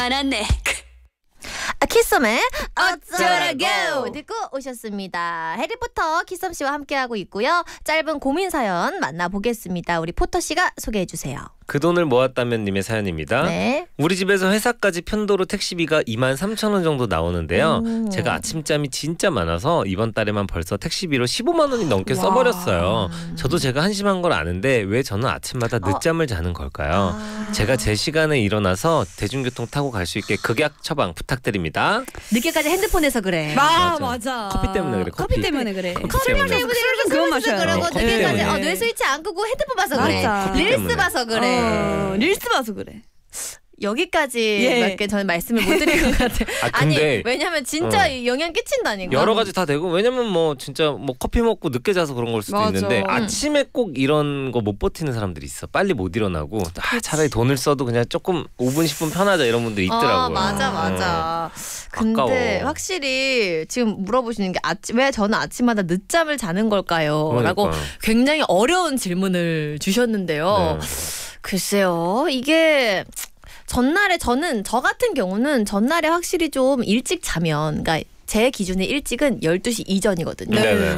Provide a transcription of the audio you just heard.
알았네. 키썸의 어쩌라고 듣고 오셨습니다. 해리포터 키썸 씨와 함께하고 있고요. 짧은 고민 사연 만나보겠습니다. 우리 포터 씨가 소개해 주세요. 그 돈을 모았다면 님의 사연입니다. 네. 우리 집에서 회사까지 편도로 택시비가 23,000원 정도 나오는데요. 제가 아침잠이 진짜 많아서 이번 달에만 벌써 택시비로 15만 원이 넘게 써버렸어요. 저도 제가 한심한 걸 아는데 왜 저는 아침마다 늦잠을 자는 걸까요? 제가 제 시간에 일어나서 대중교통 타고 갈 수 있게 극약 처방 부탁드립니다. 늦게까지 핸드폰에서 그래. 맞아. 커피 때문에 그래. 커피 때문에 그래. 커피 때문에. 이렇게 그만 마셔요. 그러고 커피 늦게까지 때문에. 뇌 스위치 안 끄고 핸드폰 봐서 그래. 맞아. 릴스 때문에. 봐서 그래. 릴스 봐서 그래. 여기까지밖에 저는 말씀을 못 드릴 것 같아요. 근데 아니 왜냐면 진짜 영향 끼친다니까. 여러 가지 다 되고 왜냐면 뭐 진짜 뭐 커피 먹고 늦게 자서 그런 걸 수도 맞아. 있는데 아침에 꼭 이런 거 못 버티는 사람들이 있어. 빨리 못 일어나고 차라리 돈을 써도 그냥 조금 5분 10분 편하자 이런 분들이 있더라고요. 맞아. 근데 아까워. 확실히 지금 물어보시는 게 왜 저는 아침마다 늦잠을 자는 걸까요? 라고 그러니까요. 굉장히 어려운 질문을 주셨는데요. 네. 글쎄요. 이게 전날에 저 같은 경우는 전날에 확실히 좀 일찍 자면 그러니까 제 기준의 일찍은 12시 이전이거든요. 네네.